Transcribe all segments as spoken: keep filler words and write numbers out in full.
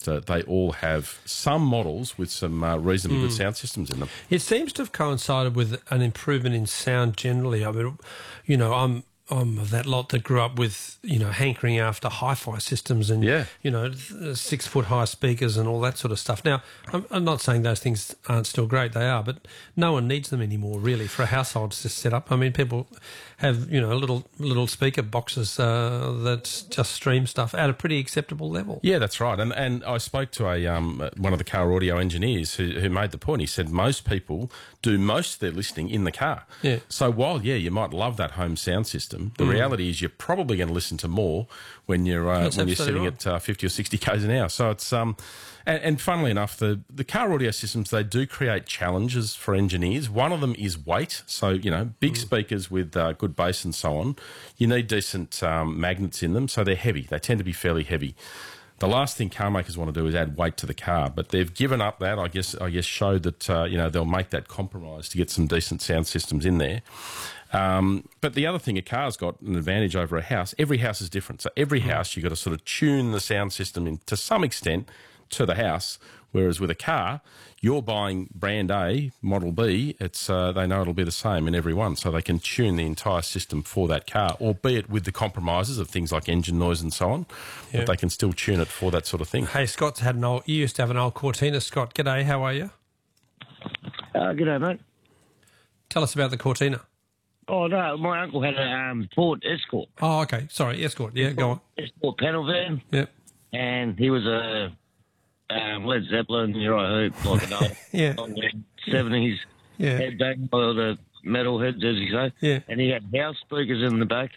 Mazda, they all have some models with some uh, reasonably mm. good sound systems in them. It seems to have coincided with an improvement in sound generally. I mean, you know, I'm I'm of that lot that grew up with, you know, hankering after hi-fi systems and, yeah. you know, six-foot-high speakers and all that sort of stuff. Now, I'm, I'm not saying those things aren't still great. They are, but no one needs them anymore, really, for a household to set up. I mean, people have, you know, little little speaker boxes uh, that just stream stuff at a pretty acceptable level. Yeah, that's right. And and I spoke to a um, one of the car audio engineers who, who made the point. He said most people do most of their listening in the car. Yeah. So while, yeah, you might love that home sound system, the mm. reality is you're probably going to listen to more when you're uh, when you're sitting right. at uh, fifty or sixty k's an hour. So it's um, and, and funnily enough, the the car audio systems, they do create challenges for engineers. One of them is weight. So you know, big mm. speakers with uh, good bass and so on. You need decent um, magnets in them, so they're heavy. They tend to be fairly heavy. The last thing car makers want to do is add weight to the car, but they've given up that. I guess I guess showed that uh, you know they'll make that compromise to get some decent sound systems in there. Um, but the other thing, a car's got an advantage over a house. Every house is different, so every house you've got to sort of tune the sound system in to some extent to the house. Whereas with a car, you're buying brand A, model B. It's uh, they know it'll be the same in every one, so they can tune the entire system for that car, albeit with the compromises of things like engine noise and so on. Yeah. But they can still tune it for that sort of thing. Hey, Scott's had an old. You used to have an old Cortina, Scott. G'day, how are you? Uh, g'day, mate. Tell us about the Cortina. Oh, no, my uncle had a um, Ford Escort. Oh, okay. Sorry, Escort. Yeah, go on. Escort panel van. Yep. And he was a um, Led Zeppelin, you're right, who, like an old yeah. seventies yeah. headbang, or the metal heads, as you say. Yeah. And he had house speakers in the back.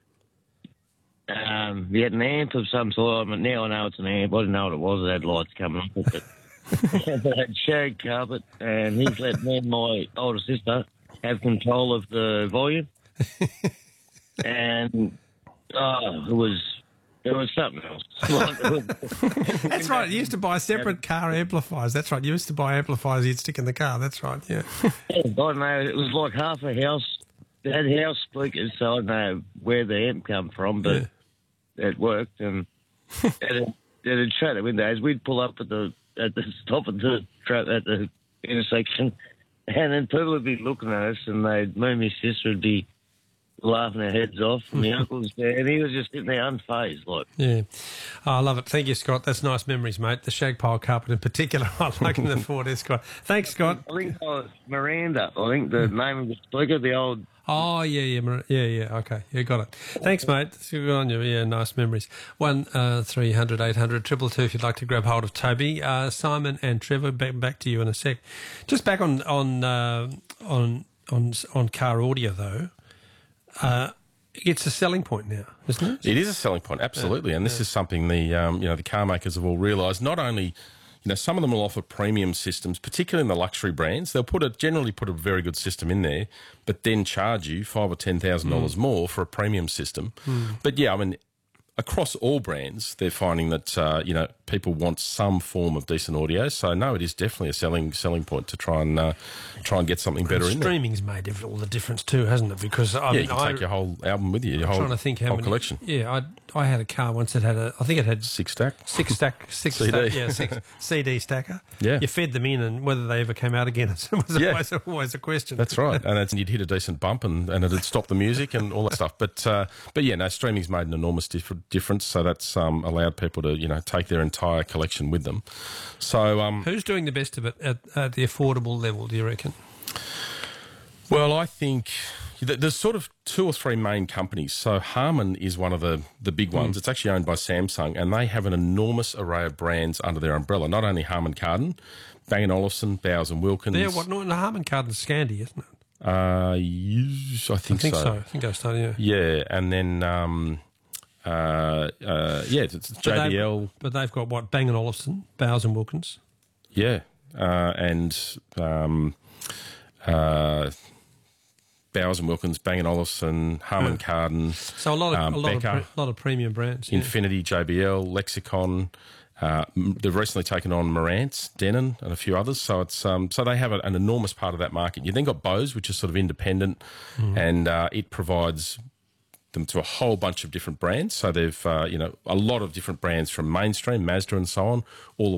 Um, he had an amp of some sort. I mean, now I know it's an amp. I didn't know what it was. It had lights coming off it. But it had shag carpet, and he's let me and my older sister have control of the volume. And oh, it was it was something else. That's right. You used to buy separate car amplifiers. That's right. You used to buy amplifiers you'd stick in the car. That's right. Yeah. Yeah, I don't know. It was like half a house. It had house speakers, so I don't know where the amp come from, but yeah. it worked. And it, it had shutter windows. We'd pull up at the at the stop at the tra- at the intersection. And then people would be looking at us, and they'd, me and my sister would be laughing their heads off. And my uncle was there, and he was just sitting there unfazed. Like. Yeah. Oh, I love it. Thank you, Scott. That's nice memories, mate. The shag pile carpet in particular, I like in the Ford Escort. Thanks, Scott. I think it was Miranda. I think the name of the speaker, the old... Oh, yeah, yeah, yeah, yeah, okay. You got it. Thanks, mate. Good on you. Yeah, nice memories. one three hundred eight hundred two two two if you'd like to grab hold of Toby. Uh, Simon and Trevor, back, back to you in a sec. Just back on on uh, on, on on car audio, though. Uh, it's a selling point now, isn't it? It is a selling point, absolutely. Yeah, and this yeah. is something the um, you know the car makers have all realised. Not only... You know, some of them will offer premium systems, particularly in the luxury brands. They'll put a generally put a very good system in there, but then charge you five or ten thousand dollars mm. more for a premium system. Mm. But yeah, I mean, across all brands, they're finding that uh, you know people want some form of decent audio. So no, it is definitely a selling selling point to try and uh, try and get something better in there. Streaming's made all the difference too, hasn't it? Because I yeah, mean, you can I, take your whole album with you, your I'm whole, trying to think how whole many, collection. Yeah, I I had a car once that had a I think it had six stack, six stack, six C D. stack, yeah, six C D stacker. Yeah, you fed them in, and whether they ever came out again was yeah. always, always a question. That's right, and it's, you'd hit a decent bump, and, and it'd stop the music and all that stuff. But uh, but yeah, no, streaming's made an enormous diff- difference. So that's um, allowed people to you know take their entire collection with them. So um, who's doing the best of it at, at the affordable level? Do you reckon? Well, I think there's sort of two or three main companies. So Harman is one of the, the big ones. Mm. It's actually owned by Samsung, and they have an enormous array of brands under their umbrella. Not only Harman Kardon, Bang and Olufsen, Bowers and Wilkins. Yeah, what? No, Harman Kardon's Scandi, isn't it? Uh, yes, I think I think so. so. I think I started. Yeah. Yeah, and then um, uh, uh, yeah, it's J B L. But, but they've got what? Bang and Olufsen, Bowers and Wilkins. Yeah, uh, and um, uh, Bowers and Wilkins, Bang and Olufsen, Harman yeah. Kardon. So a lot of um, a lot Becker, of pre- lot of premium brands. Yeah. Infinity, J B L, Lexicon. Uh, they've recently taken on Marantz, Denon, and a few others. So it's um, so they have a, an enormous part of that market. You then got Bose, which is sort of independent, mm. and uh, it provides them to a whole bunch of different brands. So they've uh, you know a lot of different brands from mainstream, Mazda, and so on, all